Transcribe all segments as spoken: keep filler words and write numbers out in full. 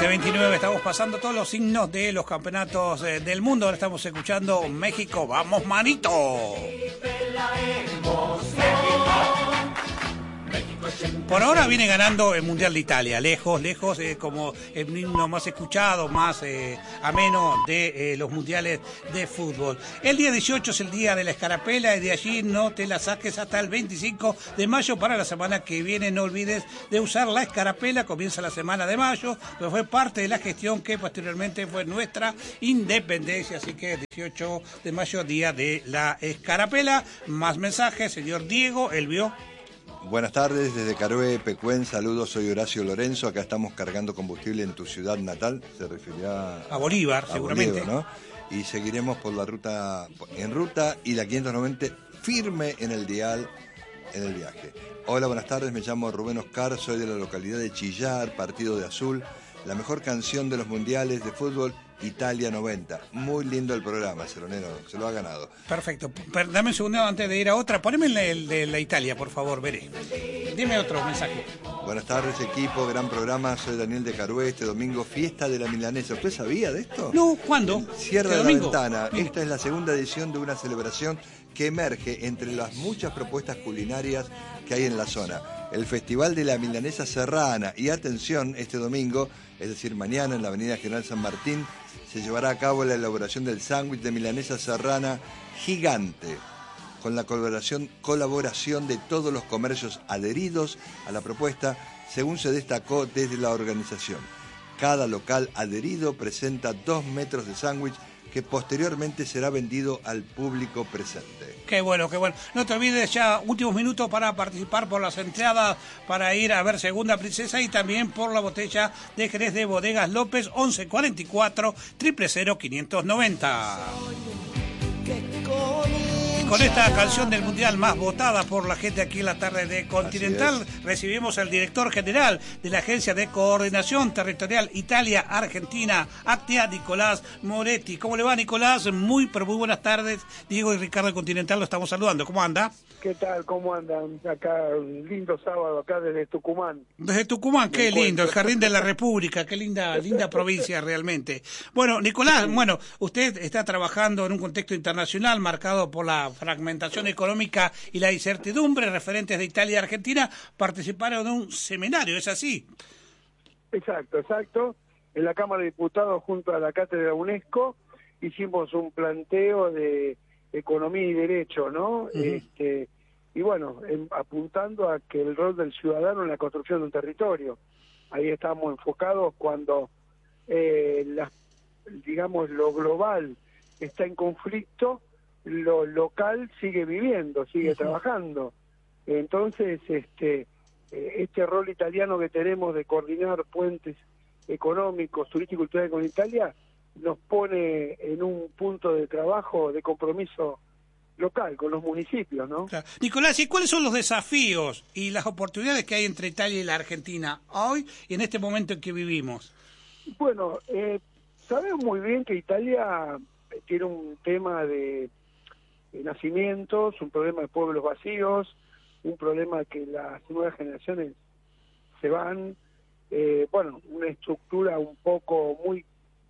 quince veintinueve, estamos pasando todos los signos de los campeonatos eh, del mundo. Ahora estamos escuchando México, vamos manito. Por ahora viene ganando el Mundial de Italia, lejos, lejos, eh, como el himno más escuchado, más eh, ameno de eh, los mundiales de fútbol. El día dieciocho es el día de la escarapela y de allí no te la saques hasta el veinticinco de mayo. Para la semana que viene no olvides de usar la escarapela, comienza la semana de mayo, pero fue parte de la gestión que posteriormente fue nuestra independencia, así que dieciocho de mayo, día de la escarapela. Más mensajes, señor Diego, él vio. Buenas tardes, desde Caroe, Pecuén, saludos, soy Horacio Lorenzo, acá estamos cargando combustible en tu ciudad natal, se referirá a, a Bolívar, a seguramente. Bolívar, ¿no? Y seguiremos por la ruta, en ruta y la quinientos noventa firme en el dial, en el viaje. Hola, buenas tardes, me llamo Rubén Oscar, soy de la localidad de Chillar, partido de Azul, la mejor canción de los mundiales de fútbol, Italia noventa. Muy lindo el programa, Ceronero, se lo ha ganado. Perfecto. Dame un segundo antes de ir a otra. Poneme el de la Italia, por favor, veré. Dime otro mensaje. Buenas tardes, equipo, gran programa. Soy Daniel de Carué. Este domingo, fiesta de la milanesa. ¿Usted sabía de esto? No, ¿cuándo? Cierra de la ventana. Esta es la segunda edición de una celebración que emerge entre las muchas propuestas culinarias que hay en la zona. El Festival de la Milanesa Serrana. Y atención, este domingo, es decir, mañana en la Avenida General San Martín, se llevará a cabo la elaboración del sándwich de milanesa serrana gigante, con la colaboración, colaboración de todos los comercios adheridos a la propuesta, según se destacó desde la organización. Cada local adherido presenta dos metros de sándwich que posteriormente será vendido al público presente. Qué bueno, qué bueno. No te olvides ya, últimos minutos para participar por las entradas para ir a ver Segunda Princesa y también por la botella de Jerez de Bodegas López, once cuarenta y cuatro, cero cero cero, quinientos noventa. Con esta canción del Mundial más votada por la gente aquí en la tarde de Continental, recibimos al director general de la Agencia de Coordinación Territorial Italia-Argentina, Actia, Nicolás Moretti. ¿Cómo le va, Nicolás? Muy, pero muy buenas tardes. Diego y Ricardo de Continental lo estamos saludando. ¿Cómo anda? ¿Qué tal? ¿Cómo andan? Acá, un lindo sábado, acá desde Tucumán. Desde Tucumán, qué lindo, el Jardín de la República, qué linda, linda provincia realmente. Bueno, Nicolás, bueno, usted está trabajando en un contexto internacional marcado por la fragmentación económica y la incertidumbre. Referentes de Italia y Argentina participaron de un seminario, ¿es así? Exacto, exacto. En la Cámara de Diputados, junto a la Cátedra UNESCO, hicimos un planteo de economía y derecho, ¿no? Uh-huh. Este, y bueno, en, apuntando a que el rol del ciudadano en la construcción de un territorio. Ahí estamos enfocados cuando, eh, la, digamos, lo global está en conflicto, lo local sigue viviendo, sigue uh-huh. trabajando. Entonces, este, este rol italiano que tenemos de coordinar puentes económicos, turísticos y culturales con Italia, nos pone en un punto de trabajo, de compromiso local, con los municipios, ¿no? Claro. Nicolás, ¿y cuáles son los desafíos y las oportunidades que hay entre Italia y la Argentina hoy y en este momento en que vivimos? Bueno, eh, sabemos muy bien que Italia tiene un tema de, de nacimientos, un problema de pueblos vacíos, un problema que las nuevas generaciones se van, eh, bueno, una estructura un poco muy,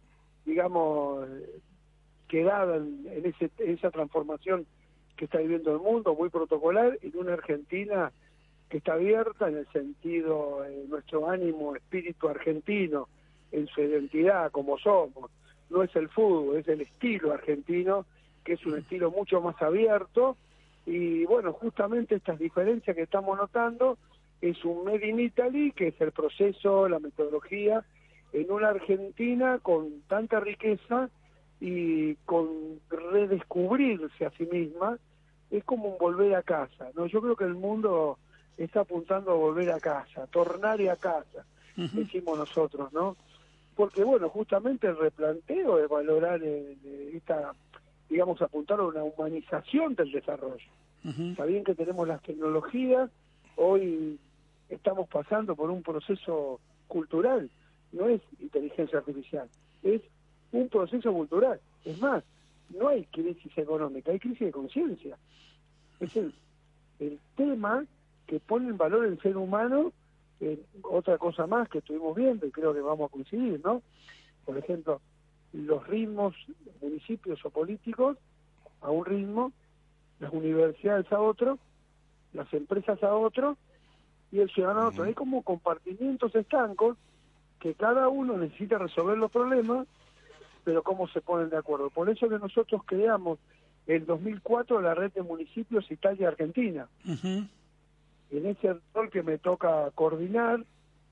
digamos, quedada en, en, ese, en esa transformación que está viviendo el mundo, muy protocolar, en una Argentina que está abierta en el sentido, de nuestro ánimo, espíritu argentino, en su identidad, como somos. No es el fútbol, es el estilo argentino, que es un estilo mucho más abierto, y bueno, justamente estas diferencias que estamos notando es un Made in Italy, que es el proceso, la metodología, en una Argentina con tanta riqueza y con redescubrirse a sí misma, es como un volver a casa, ¿no? Yo creo que el mundo está apuntando a volver a casa, tornare a casa, uh-huh. decimos nosotros, ¿no? Porque, bueno, justamente el replanteo es valorar eh, esta, digamos, apuntar a una humanización del desarrollo. Uh-huh. Está bien que tenemos las tecnologías, hoy estamos pasando por un proceso cultural, no es inteligencia artificial, es un proceso cultural. Es más, no hay crisis económica, hay crisis de conciencia. Es el, el tema que pone en valor el ser humano Eh, otra cosa más que estuvimos viendo y creo que vamos a coincidir, ¿no? Por ejemplo, los ritmos municipios o políticos a un ritmo, las universidades a otro, las empresas a otro y el ciudadano a otro. Hay como compartimientos estancos que cada uno necesita resolver los problemas, pero cómo se ponen de acuerdo. Por eso que nosotros creamos en dos mil cuatro la red de municipios Italia-Argentina. Uh-huh. En ese rol que me toca coordinar,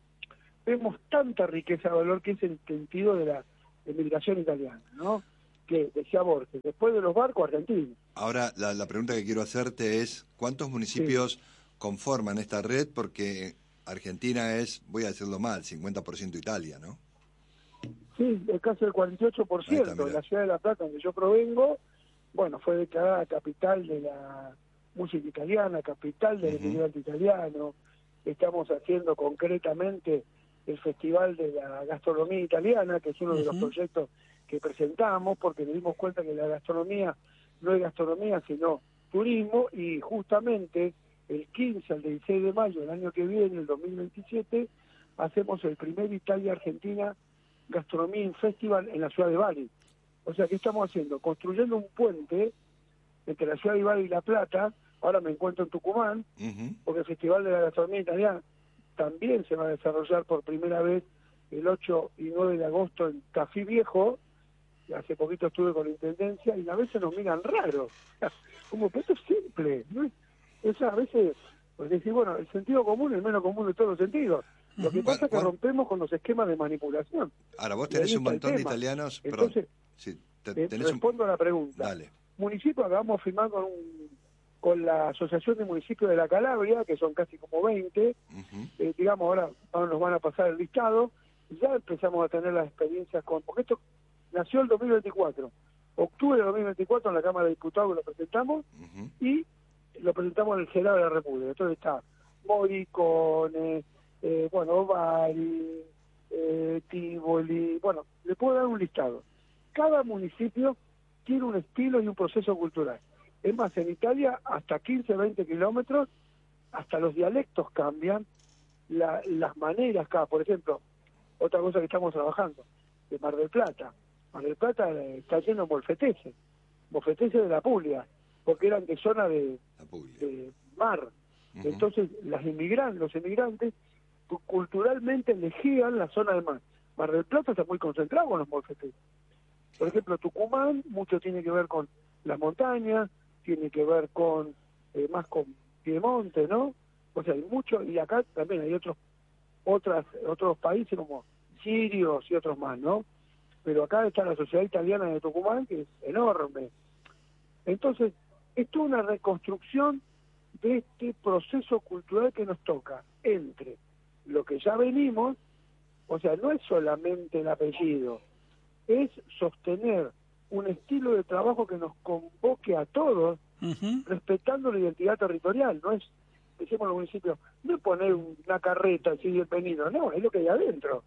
vemos tanta riqueza de valor que es el sentido de la emigración italiana, ¿no? Que decía Borges, después de los barcos, Argentina. Ahora, la, la pregunta que quiero hacerte es, ¿cuántos municipios sí. conforman esta red? Porque Argentina es, voy a decirlo mal, cincuenta por ciento Italia, ¿no? Sí, es casi el cuarenta y ocho por ciento de la ciudad de La Plata, donde yo provengo, bueno, fue declarada capital de la música italiana, capital del uh-huh. inmigrante italiano. Estamos haciendo concretamente el Festival de la Gastronomía Italiana, que es uno uh-huh. de los proyectos que presentamos, porque nos dimos cuenta que la gastronomía no es gastronomía, sino turismo, y justamente el quince al dieciséis de mayo del año que viene, el dos mil veintisiete, hacemos el primer Italia-Argentina Gastronomía Festival en la ciudad de Bari. O sea, ¿qué estamos haciendo? Construyendo un puente entre la ciudad de Bari y La Plata. Ahora me encuentro en Tucumán, uh-huh. porque el Festival de la Gastronomía Italiana también se va a desarrollar por primera vez el ocho y nueve de agosto en Café Viejo. Hace poquito estuve con la Intendencia y a veces nos miran raro. Como que esto es simple, ¿no? O sea, a veces, pues decir, bueno, el sentido común es el menos común de todos los sentidos. Lo que pasa es que rompemos con los esquemas de manipulación. Ahora, vos tenés un montón de italianos... Entonces, sí, te, tenés respondo un... a la pregunta. Dale. Municipio, acabamos de firmar con, un, con la Asociación de Municipios de la Calabria, que son casi como veinte. Uh-huh. Eh, digamos, ahora, ahora nos van a pasar el listado. Ya empezamos a tener las experiencias con... Porque esto nació el dos mil veinticuatro. Octubre de dos mil veinticuatro en la Cámara de Diputados lo presentamos uh-huh. y lo presentamos en el Senado de la República. Entonces está Moricone... Eh, bueno, Bari, eh, Tivoli, bueno, le puedo dar un listado. Cada municipio tiene un estilo y un proceso cultural. Es más, en Italia hasta quince, veinte kilómetros, hasta los dialectos cambian, la, las maneras cada, por ejemplo, otra cosa que estamos trabajando, de Mar del Plata. Mar del Plata eh, está lleno de molfeteses, molfeteses de la Puglia, porque eran de zona de, de mar. Uh-huh. Entonces, las inmigrantes, los inmigrantes culturalmente elegían la zona de mar. Mar del Plata está muy concentrado con los molfeteses. Por ejemplo, Tucumán, mucho tiene que ver con las montañas, tiene que ver con eh, más con Piemonte, ¿no? O sea, hay mucho, y acá también hay otros otras otros países como sirios y otros más, ¿no? Pero acá está la Sociedad Italiana de Tucumán, que es enorme. Entonces, esto es una reconstrucción de este proceso cultural que nos toca entre lo que ya venimos, o sea, no es solamente el apellido, es sostener un estilo de trabajo que nos convoque a todos, uh-huh. respetando la identidad territorial. No es, decimos los municipios, no es poner una carreta así de penido, no, es lo que hay adentro.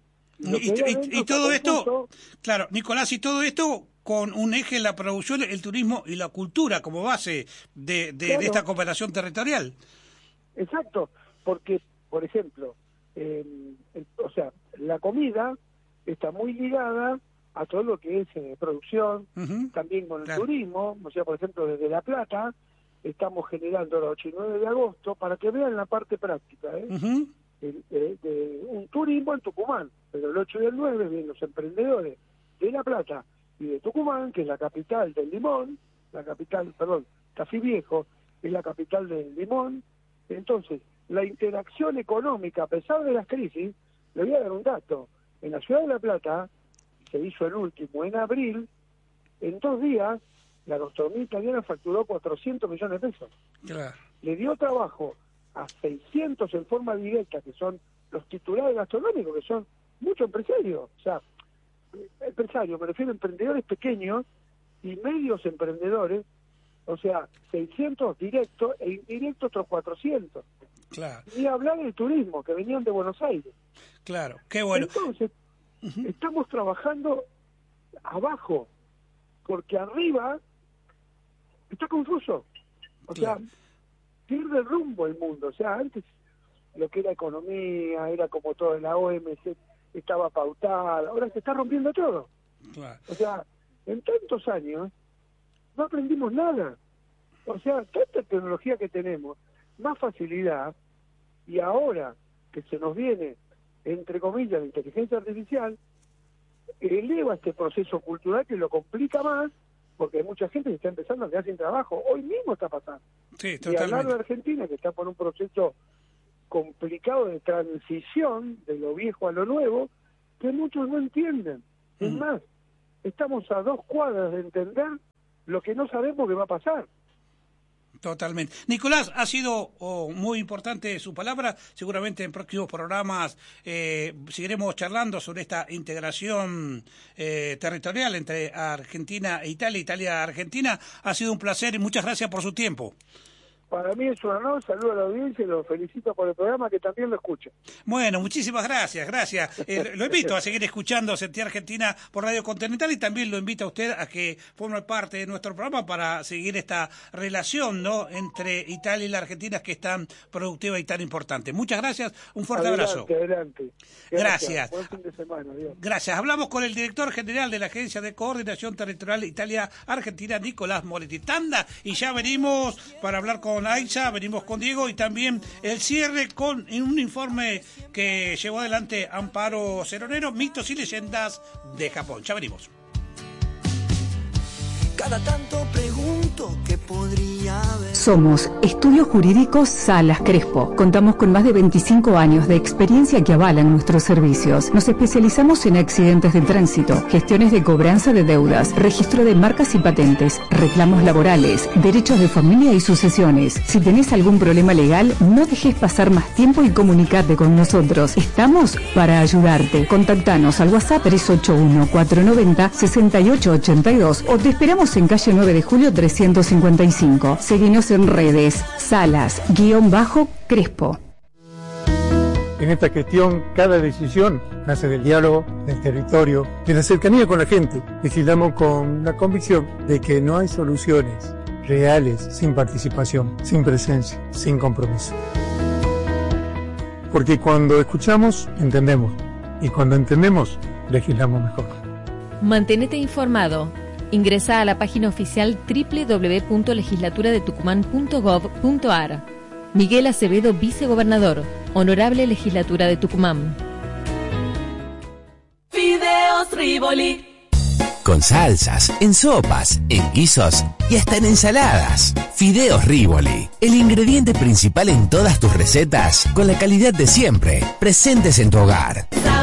Y, y, y, y todo esto, claro, Nicolás, y todo esto con un eje en la producción, el turismo y la cultura como base de, de, claro. de esta cooperación territorial. Exacto, porque, por ejemplo, eh, el, o sea, la comida está muy ligada a todo lo que es eh, producción, uh-huh. también con el claro. turismo. O sea, por ejemplo, desde La Plata estamos generando el ocho y nueve de agosto para que vean la parte práctica, ¿eh? Uh-huh. el, de, de un turismo en Tucumán, pero el ocho y el nueve vienen los emprendedores de La Plata y de Tucumán, que es la capital del limón, la capital, perdón, Café Viejo es la capital del limón. Entonces, la interacción económica, a pesar de las crisis, le voy a dar un dato. En la ciudad de La Plata, se hizo el último en abril, en dos días, la gastronomía italiana facturó cuatrocientos millones de pesos. Claro. Le dio trabajo a seiscientos en forma directa, que son los titulares gastronómicos, que son muchos empresarios. O sea, empresarios, me refiero a emprendedores pequeños y medios emprendedores. O sea, seiscientos directos e indirectos otros cuatrocientos. Claro. Y hablar del turismo, que venían de Buenos Aires. Claro, qué bueno. Entonces, uh-huh. estamos trabajando abajo, porque arriba está confuso. O claro. sea, pierde rumbo el mundo. O sea, antes lo que era economía, era como todo en la O M C, estaba pautada, ahora se está rompiendo todo. Claro. O sea, en tantos años no aprendimos nada. O sea, tanta tecnología que tenemos, más facilidad, y ahora que se nos viene, entre comillas, la inteligencia artificial, eleva este proceso cultural que lo complica más, porque hay mucha gente que está empezando a quedar sin trabajo. Hoy mismo está pasando. Sí, y hablar de Argentina, que está por un proceso complicado de transición de lo viejo a lo nuevo, que muchos no entienden. Mm. Es más, estamos a dos cuadras de entender lo que no sabemos que va a pasar. Totalmente. Nicolás, ha sido oh, muy importante su palabra. Seguramente en próximos programas eh, seguiremos charlando sobre esta integración eh, territorial entre Argentina e Italia, Italia-Argentina. Ha sido un placer y muchas gracias por su tiempo. Para mí es un honor, saludo a la audiencia y los felicito por el programa, que también lo escucho. Bueno, muchísimas gracias, gracias. Eh, lo invito a seguir escuchando Sentía Argentina por Radio Continental, y también lo invito a usted a que forme parte de nuestro programa para seguir esta relación, ¿no?, entre Italia y la Argentina, que es tan productiva y tan importante. Muchas gracias, un fuerte adelante, abrazo. Adelante, Gracias. Gracias. Buen fin de semana, adiós. Gracias. Hablamos con el director general de la Agencia de Coordinación Territorial Italia-Argentina, Nicolás Moretti. Tanda, y ya venimos para hablar con Aixa, venimos con Diego, y también el cierre con un informe que llevó adelante Amparo Ceronero, mitos y leyendas de Japón. Ya venimos. Cada tanto pregunto qué podría haber. Somos Estudios Jurídicos Salas Crespo. Contamos con más de veinticinco años de experiencia que avalan nuestros servicios. Nos especializamos en accidentes de tránsito, gestiones de cobranza de deudas, registro de marcas y patentes, reclamos laborales, derechos de familia y sucesiones. Si tenés algún problema legal, no dejes pasar más tiempo y comunicate con nosotros. Estamos para ayudarte. Contactanos al WhatsApp tres ocho uno, cuatro nueve cero, seis ocho ocho dos o te esperamos en calle nueve de julio trescientos cincuenta y cinco. Seguinos en redes, Salas-Crespo. En esta gestión, cada decisión nace del diálogo, del territorio, de la cercanía con la gente. Legislamos con la convicción de que no hay soluciones reales sin participación, sin presencia, sin compromiso. Porque cuando escuchamos, entendemos. Y cuando entendemos, legislamos mejor. Mantenete informado. Ingresa a la página oficial doble u doble u doble u punto legislatura de tucumán punto gov punto ar. Miguel Acevedo, vicegobernador. Honorable Legislatura de Tucumán. Fideos Rivoli. Con salsas, en sopas, en guisos y hasta en ensaladas. Fideos Rivoli, el ingrediente principal en todas tus recetas, con la calidad de siempre, presentes en tu hogar.